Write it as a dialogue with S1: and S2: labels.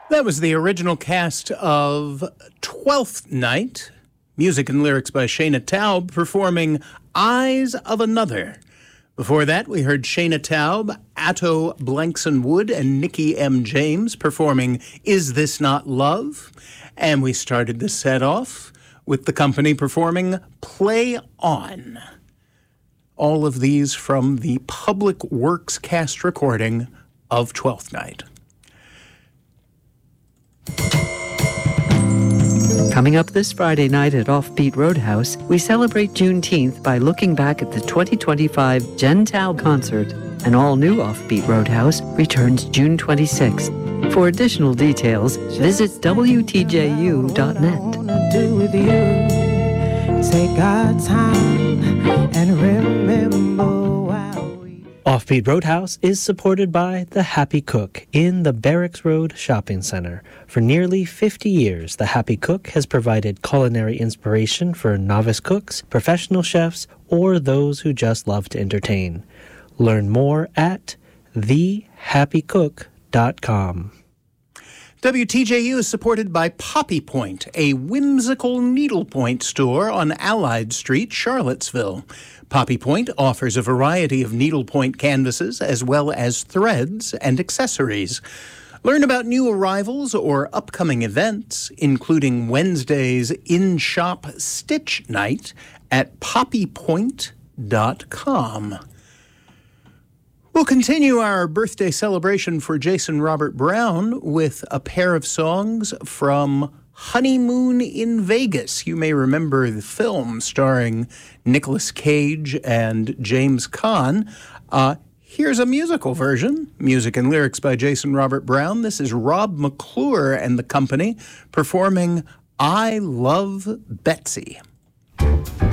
S1: That was the original cast of Twelfth Night, music and lyrics by Shana Taub, performing Eyes of Another. Before that, we heard Shana Taub, Atto Blankson Wood, and Nikki M. James performing Is This Not Love? And we started the set off with the company performing Play On. All of these from the Public Works cast recording of Twelfth Night.
S2: Coming up this Friday night at Offbeat Roadhouse, we celebrate Juneteenth by looking back at the 2025 Jen Taub concert. An all-new Offbeat Roadhouse returns June 26th. For additional details, visit WTJU.net.
S3: Take our time and remember.
S4: Offbeat Roadhouse is supported by The Happy Cook in the Barracks Road Shopping Center. For nearly 50 years, The Happy Cook has provided culinary inspiration for novice cooks, professional chefs, or those who just love to entertain. Learn more at thehappycook.com.
S1: WTJU is supported by Poppy Point, a whimsical needlepoint store on Allied Street, Charlottesville. Poppy Point offers a variety of needlepoint canvases as well as threads and accessories. Learn about new arrivals or upcoming events, including Wednesday's in-shop Stitch Night at poppypoint.com. We'll continue our birthday celebration for Jason Robert Brown with a pair of songs from Honeymoon in Vegas. You may remember the film starring Nicolas Cage and James Caan. Here's a musical version, music and lyrics by Jason Robert Brown. This is Rob McClure and the company performing I Love Betsy.